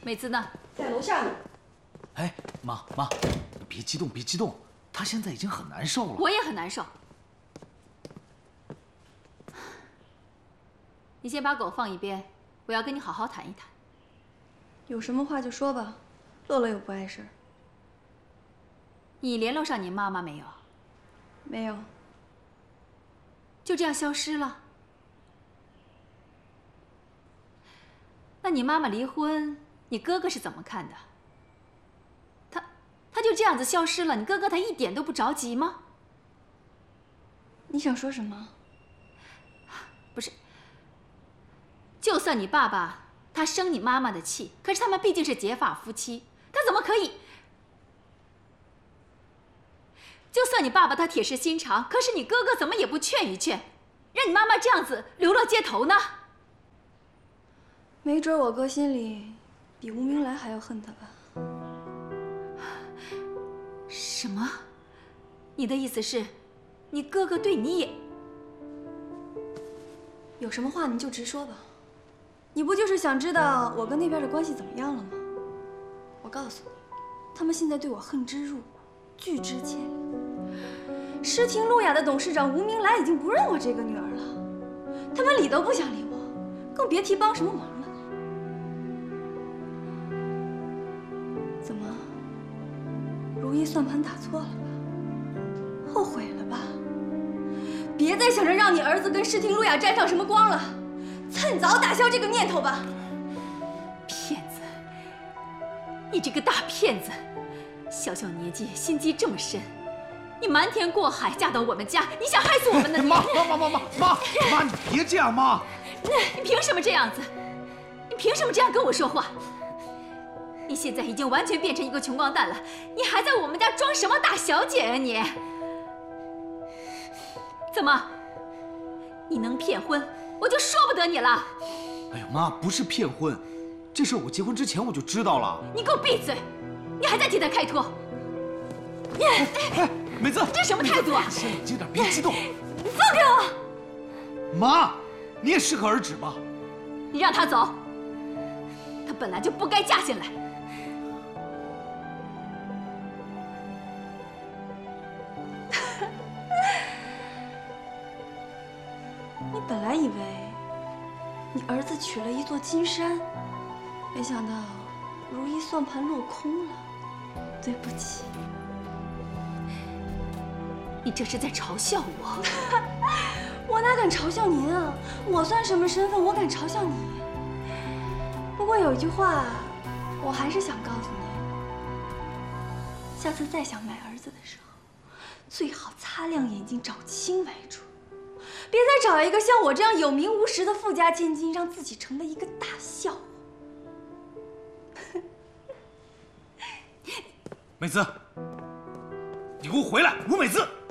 美姿呢？ 在楼下呢。 哎，妈，你别激动，别激动，她现在已经很难受了。 我也很难受。你先把狗放一边，我要跟你好好谈一谈。 有什么话就说吧，乐乐又不碍事儿。 你联络上你妈妈没有？ 没有。 就这样消失了？那你妈妈离婚，你哥哥是怎么看的？他就这样子消失了，你哥哥他一点都不着急吗？ 你想说什么？ 不是，就算你爸爸他生你妈妈的气，可是他们毕竟是结发夫妻，他怎么可以？就算你爸爸他铁石心肠，可是你哥哥怎么也不劝一劝，让你妈妈这样子流落街头呢？ 没准我哥心里比吴明来还要恨他吧。 什么？你的意思是，你哥哥对你也…… 有什么话您就直说吧。你不就是想知道我跟那边的关系怎么样了吗？我告诉你，他们现在对我恨之入骨，拒之千里。诗亭路雅的董事长吴明来已经不认我这个女儿了，他们理都不想理我，更别提帮什么忙了。怎么，如意算盘打错了吧？后悔了吧？别再想着让你儿子跟诗亭路雅沾上什么光了，趁早打消这个念头吧。 骗子！你这个大骗子！小小年纪心机这么深，你瞒天过海嫁到我们家，你想害死我们的妈，你别这样，妈！ 你凭什么这样子？你凭什么这样跟我说话？你现在已经完全变成一个穷光蛋了，你还在我们家装什么大小姐啊你？怎么？你能骗婚，我就说不得你了。 哎呀，妈，不是骗婚，这事我结婚之前我就知道了。 你给我闭嘴！你还在替他开脱？ 哎，美姿， 你这什么态度啊？ 先冷静点，别激动。 你放开我！ 妈，你也适可而止吧。 你让她走，她本来就不该嫁进来。 你本来以为你儿子娶了一座金山，没想到如意算盘落空了。对不起。 你这是在嘲笑我？ 我哪敢嘲笑您啊！我算什么身份？我敢嘲笑你？不过有一句话，我还是想告诉你：下次再想买儿子的时候，最好擦亮眼睛，找亲为主，别再找一个像我这样有名无实的富家千金，让自己成了一个大笑话。 美姿，你给我回来！吴美姿。